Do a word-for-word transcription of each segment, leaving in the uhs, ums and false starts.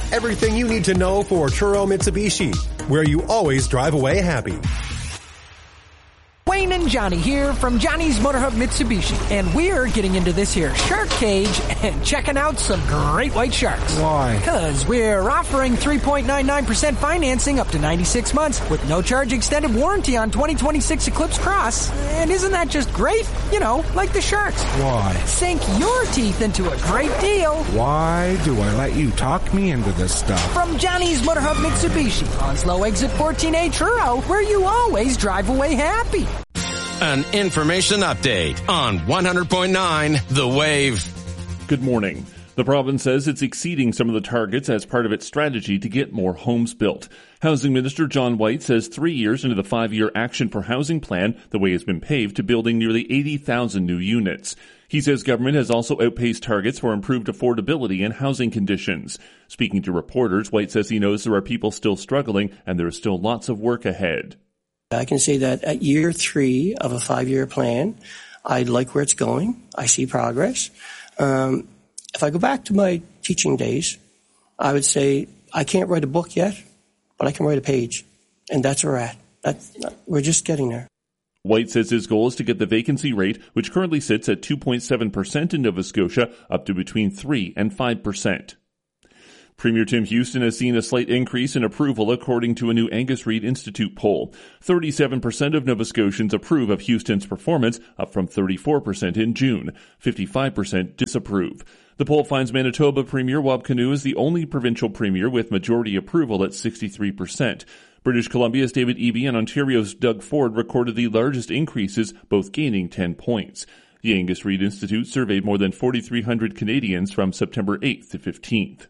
everything you need to know for Truro Mitsubishi, where you always drive away happy. Wayne and Johnny here from Johnny's Motorhub Mitsubishi, and we're getting into this here shark cage and checking out some great white sharks. Why? Because we're offering three point nine nine percent financing up to ninety-six months with no charge extended warranty on twenty twenty-six Eclipse Cross. And isn't that just great? You know, like the sharks. Why? Sink your teeth into a great deal. Why do I let you talk me into this stuff? From Johnny's Motorhub Mitsubishi on Slow Exit fourteen A Truro, where you always drive away happy. An information update on one hundred point nine The Wave. Good morning. The province says it's exceeding some of the targets as part of its strategy to get more homes built. Housing Minister John White says three years into the five-year Action for Housing plan, the way has been paved to building nearly eighty thousand new units. He says government has also outpaced targets for improved affordability and housing conditions. Speaking to reporters, White says he knows there are people still struggling and there is still lots of work ahead. I can say that at year three of a five-year plan, I like where it's going. I see progress. Um, if I go back to my teaching days, I would say I can't write a book yet, but I can write a page. And that's where we're at. That's, we're just getting there. White says his goal is to get the vacancy rate, which currently sits at two point seven percent in Nova Scotia, up to between three and five percent. Premier Tim Houston has seen a slight increase in approval according to a new Angus Reid Institute poll. thirty-seven percent of Nova Scotians approve of Houston's performance, up from thirty-four percent in June. fifty-five percent disapprove. The poll finds Manitoba Premier Wab Kinew is the only provincial premier with majority approval at sixty-three percent. British Columbia's David Eby and Ontario's Doug Ford recorded the largest increases, both gaining ten points. The Angus Reid Institute surveyed more than forty-three hundred Canadians from September eighth to fifteenth.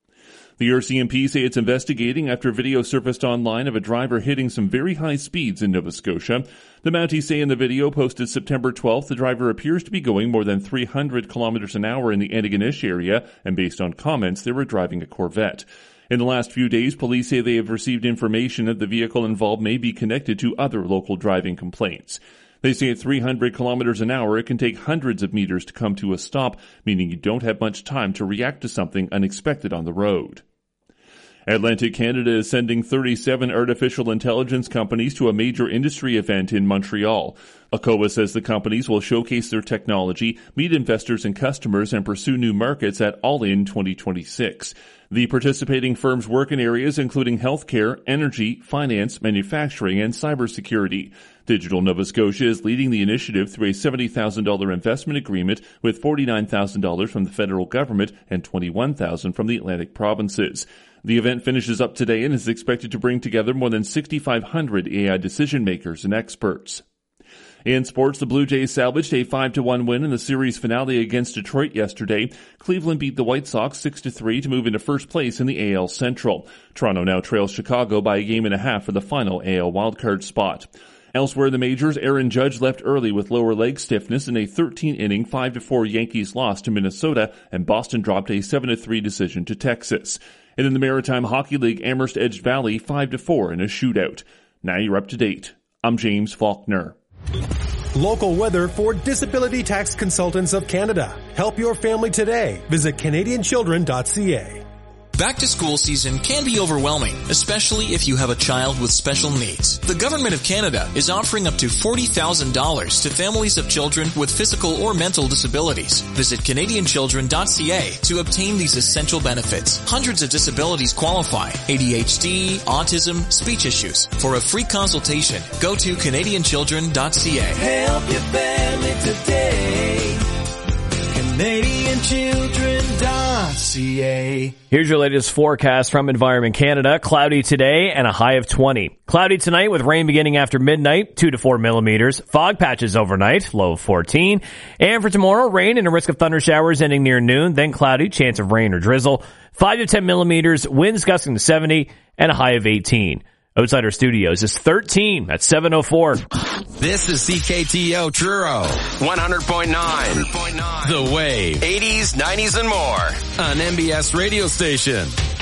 The R C M P say it's investigating after video surfaced online of a driver hitting some very high speeds in Nova Scotia. The Mounties say in the video posted September twelfth, the driver appears to be going more than three hundred kilometers an hour in the Antigonish area, and based on comments, they were driving a Corvette. In the last few days, police say they have received information that the vehicle involved may be connected to other local driving complaints. They say at three hundred kilometers an hour, it can take hundreds of meters to come to a stop, meaning you don't have much time to react to something unexpected on the road. Atlantic Canada is sending thirty-seven artificial intelligence companies to a major industry event in Montreal. ACOA says the companies will showcase their technology, meet investors and customers, and pursue new markets at All In twenty twenty-six. The participating firms work in areas including healthcare, energy, finance, manufacturing, and cybersecurity. Digital Nova Scotia is leading the initiative through a seventy thousand dollars investment agreement with forty-nine thousand dollars from the federal government and twenty-one thousand dollars from the Atlantic provinces. The event finishes up today and is expected to bring together more than sixty-five hundred A I decision makers and experts. In sports, the Blue Jays salvaged a five to one win in the series finale against Detroit yesterday. Cleveland beat the White Sox six to three to move into first place in the A L Central. Toronto now trails Chicago by a game and a half for the final A L wildcard spot. Elsewhere in the majors, Aaron Judge left early with lower leg stiffness in a thirteen-inning five to four Yankees loss to Minnesota, and Boston dropped a seven to three decision to Texas. And in the Maritime Hockey League, Amherst edged Valley five to four in a shootout. Now you're up to date. I'm James Faulkner. Local weather for Disability Tax Consultants of Canada. Help your family today. Visit Canadian Children dot C A. Back to school season can be overwhelming, especially if you have a child with special needs. The Government of Canada is offering up to forty thousand dollars to families of children with physical or mental disabilities. Visit Canadian Children dot C A to obtain these essential benefits. Hundreds of disabilities qualify: A D H D, autism, speech issues. For a free consultation, go to Canadian Children dot C A. Help your family today. Canadian Children dot C A. Here's your latest forecast from Environment Canada. Cloudy today and a high of twenty. Cloudy tonight with rain beginning after midnight, two to four millimeters. Fog patches overnight, low of fourteen. And for tomorrow, rain and a risk of thunder showers ending near noon. Then cloudy, chance of rain or drizzle. five to ten millimeters, winds gusting to seventy, and a high of eighteen. Outside our studios is thirteen at seven oh four. This is C K T O Truro. one hundred point nine. The Wave. eighties, nineties, and more. An M B S radio station.